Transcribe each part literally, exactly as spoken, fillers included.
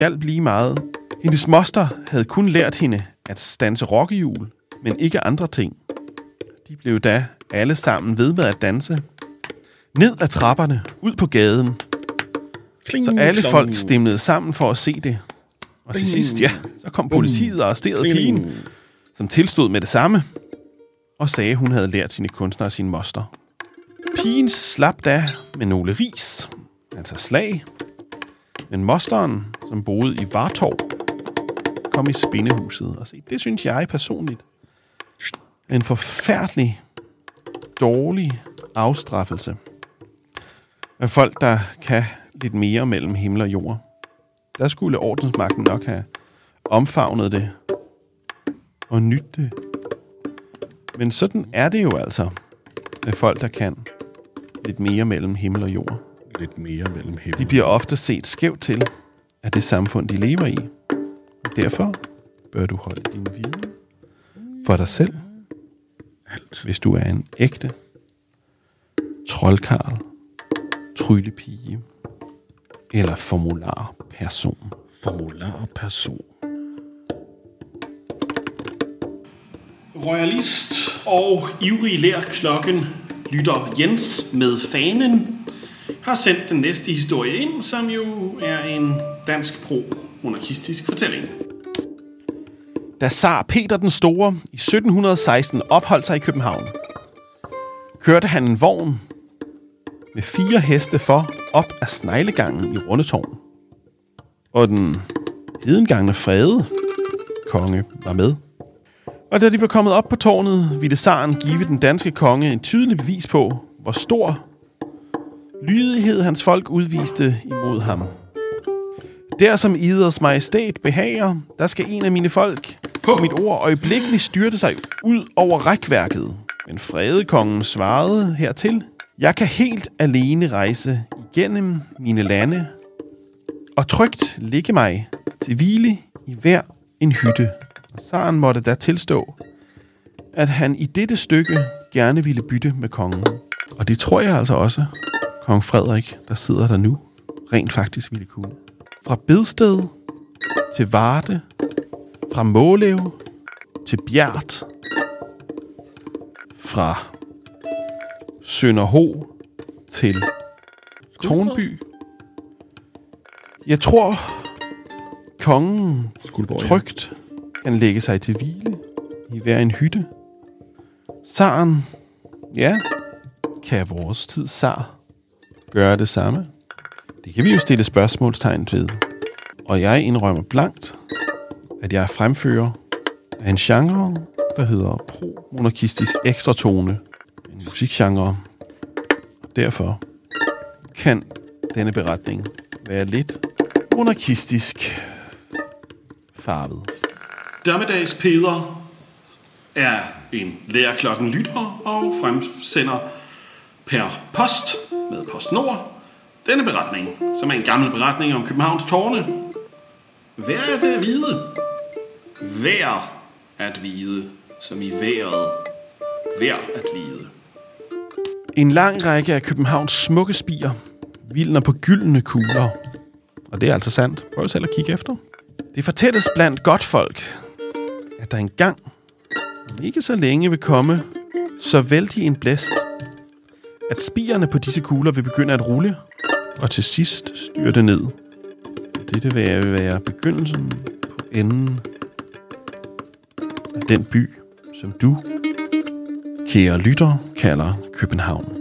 hjalp lige meget. Hendes moster havde kun lært hende at stanse rokkehjul, men ikke andre ting. De blev da alle sammen ved med at danse. Ned ad trapperne, ud på gaden. Kling, så alle klong. Folk stemlede sammen for at se det. Og til sidst, ja, så kom politiet og arresterede pigen, som tilstod med det samme, og sagde, hun havde lært sine kunstnere og sin moster. Pigen slap da med nogle ris, altså slag, men mosteren, som boede i Vartov, kom i spindehuset og se. Det synes jeg personligt er en forfærdelig, dårlig afstraffelse af folk, der kan lidt mere mellem himmel og jord. Der skulle ordensmagten nok have omfavnet det og nydt det. Men sådan er det jo altså med folk, der kan lidt mere mellem himmel og jord. Lidt mere mellem himmel. De bliver ofte set skævt til af det samfund, de lever i. Og derfor bør du holde din viden for dig selv, alt. Hvis du er en ægte troldkarl, tryllepige eller formularperson. Formularperson. Royalist og ivrig lærklokken lytter Jens med fanen har sendt den næste historie ind, som jo er en dansk pro-monarkistisk fortælling. Da zar Peter den Store i sytten seksten opholdt sig i København, kørte han en vogn med fire heste for op ad Sneglegangen i Rundetårn. Og den hedengangne Frede konge var med. Og da de var kommet op på tårnet, ville zaren give den danske konge en tydelig bevis på, hvor stor lydighed hans folk udviste imod ham. Der som iders majestæt behager, der skal en af mine folk på mit ord øjeblikkeligt styrte sig ud over rækværket. Men Fredekongen svarede hertil: jeg kan helt alene rejse igennem mine lande og trygt ligge mig til hvile i hver en hytte. Zaren måtte da tilstå, at han i dette stykke gerne ville bytte med kongen. Og det tror jeg altså også, kong Frederik, der sidder der nu, rent faktisk ville kunne. Fra Bedsted til Varde, fra Målev til Bjert, fra Sønderho til Tornby. Jeg tror, kongen trygt kan lægge sig til hvile i hver en hytte. Zaren, ja, kan vores tids zar gøre det samme? Det kan vi jo stille spørgsmålstegn ved. Og jeg indrømmer blankt, at jeg fremfører af en genre, der hedder pro-monarkistisk ekstratone. En musikgenre. Og derfor kan denne beretning være lidt monarkistisk farvet. Dommedags Peder er en lærerklokken lytter og fremsender per post med PostNord denne beretning, som er en gammel beretning om Københavns tårne. Vær at vide. Vær at vide, som i vejret. Vær at vide. En lang række af Københavns smukke spier hvilner på gyldne kugler. Og det er altså sandt. Prøv selv at kigge efter. Det fortælles blandt godt folk, at der engang, ikke så længe vil komme, så vældig en blæst, at spierne på disse kugler vil begynde at rulle, og til sidst styrte ned. Dette vil være begyndelsen på enden af den by, som du, kære lytter, kalder København.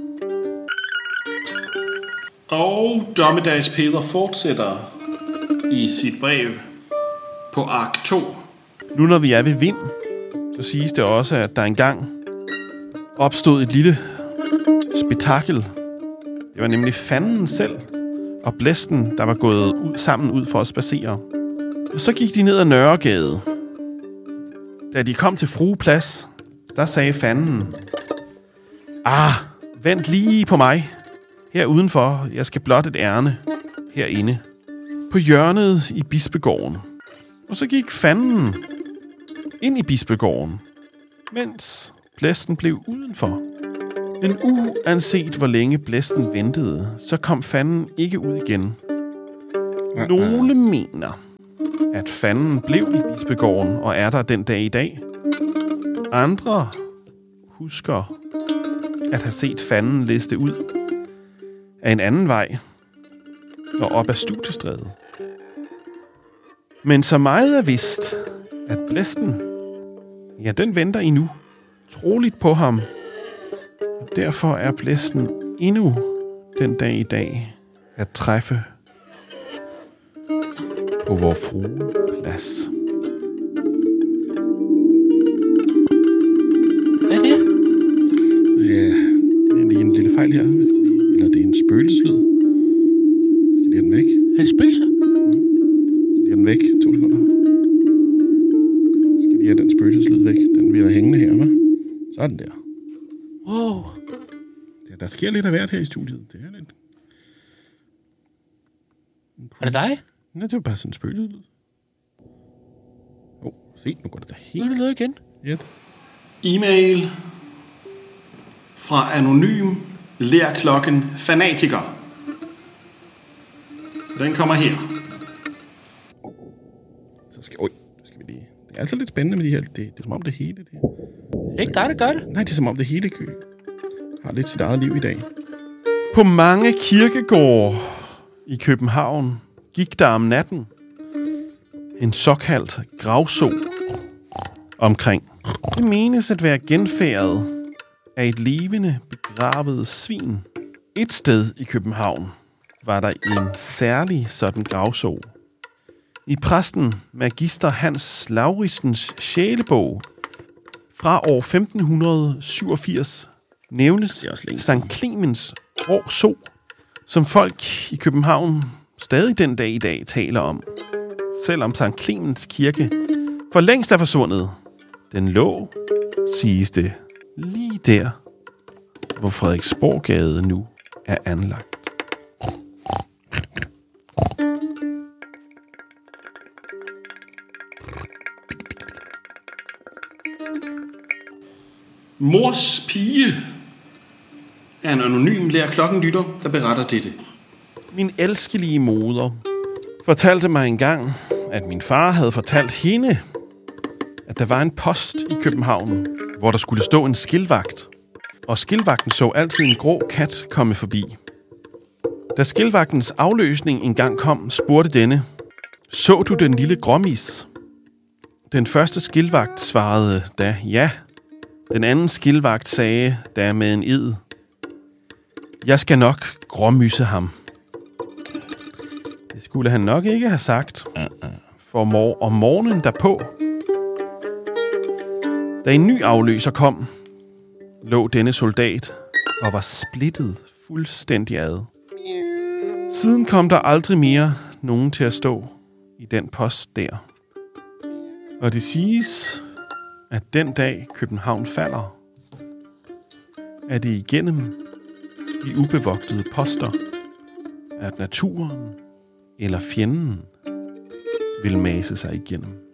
Og Dommedags Peder fortsætter i sit brev på ark to. Nu når vi er ved vind, så siges det også, at der engang opstod et lille spektakel. Det var nemlig fanden selv og blæsten, der var gået ud, sammen ud for at spacere. Og så gik de ned ad Nørregade. Da de kom til Frueplads, der sagde fanden: Ah, vent lige på mig. Her udenfor, jeg skal blot et ærne herinde. På hjørnet i Bispegården. Og så gik fanden ind i Bispegården, mens blæsten blev udenfor. Men uanset hvor længe blæsten ventede, så kom fanden ikke ud igen. Nogle mener, at fanden blev i bispegården og er der den dag i dag. Andre husker at have set fanden liste ud af en anden vej og op ad Studiestræde. Men så meget er vist, at blæsten, ja, den venter endnu troligt på ham. Og derfor er blæsten endnu den dag i dag at træffe på Vor Frue Plads. Hvad er det? Ja, det er lige en lille fejl her. Vi skal lige, eller det er en spøgelseslyd. Vi skal lige have den væk. Er det spøgelse? Vi skal lige have den væk. To sekunder. Vi skal lige have den spøgelseslyd væk. Den bliver hængende her, hva'? Sådan der. Wow. Ja, der sker lidt af hvert her i studiet. Det er lidt... Er det dig? Ja, det er bare sådan en spøgelseslyd. Åh, oh, se, nu går det da Nu er helt... det noget igen. Ja. E-mail fra anonym lærklokken fanatiker. Den kommer her. Så skal... Oj, nu skal vi lige... Det er altså lidt spændende med de her... Det, det er som om det hele... Det her. Er det ikke dig, der gør det? Nej, det er som om det hele kø har lidt sit eget liv i dag. På mange kirkegårde i København gik der om natten en såkaldt gravso omkring. Det menes at være genfærdet af et levende begravet svin. Et sted i København var der en særlig sådan gravso. I præsten magister Hans Lauritzens sjælebog fra år femten syvogfirs nævnes Sankt Clemens Gråso, som folk i København stadig den dag i dag taler om. Selvom Sankt Clemens Kirke for længst er forsvundet. Den lå, siges det, lige der, hvor Frederiksborggade nu er anlagt. Mors pige er en anonym lærklokkenlytter, der beretter dette. Min elskelige moder fortalte mig engang, at min far havde fortalt hende, at der var en post i København, hvor der skulle stå en skilvagt. Og skilvagten så altid en grå kat komme forbi. Da skilvagtens afløsning engang kom, spurgte denne, så du den lille gråmis? Den første skilvagt svarede da ja. Den anden skilvagt sagde da med en ed, jeg skal nok gråmysse ham. Det skulle han nok ikke have sagt. For mor- om morgenen derpå, da en ny afløser kom, lå denne soldat og var splittet fuldstændig ad. Siden kom der aldrig mere nogen til at stå i den post der. Og det siges, at den dag København falder, er det igennem de ubevogtede poster, at naturen eller fjenden vil mase sig igennem.